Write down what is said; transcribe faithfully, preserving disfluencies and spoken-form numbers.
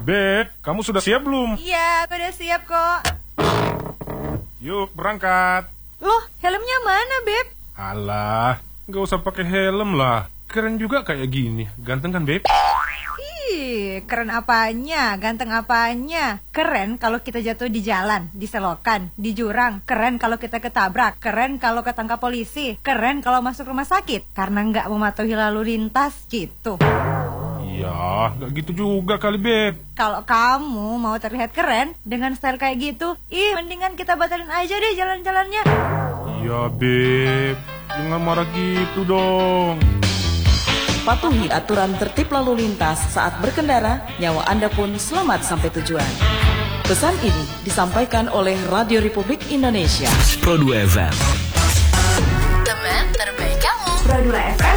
Beb, kamu sudah siap belum? Iya, aku udah siap kok. Yuk, berangkat. Loh, helmnya mana, Beb? Alah, nggak usah pakai helm lah. Keren juga kayak gini. Ganteng kan, Beb? Ih, keren apanya, ganteng apanya. Keren kalau kita jatuh di jalan, di selokan, di jurang. Keren kalau kita ketabrak. Keren kalau ketangkap polisi. Keren kalau masuk rumah sakit karena nggak mematuhi lalu lintas, gitu. Ya, nggak gitu juga kali, Beb. Kalau kamu mau terlihat keren dengan style kayak gitu, ih, mendingan kita batalin aja deh jalan-jalannya. Iya, Beb. Jangan marah gitu dong. Patuhi aturan tertib lalu lintas saat berkendara, nyawa Anda pun selamat sampai tujuan. Pesan ini disampaikan oleh Radio Republik Indonesia. Pro dua F M. Teman terbaik kamu. Pro dua F M